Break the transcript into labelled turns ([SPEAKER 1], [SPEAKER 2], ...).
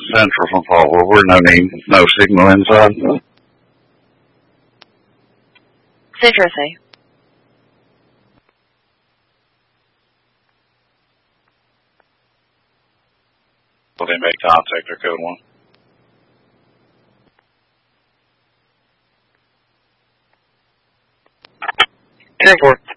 [SPEAKER 1] Central from Fort Worth. No signal inside.
[SPEAKER 2] Central, say.
[SPEAKER 1] Will they make contact or code 1?
[SPEAKER 3] Ten-4.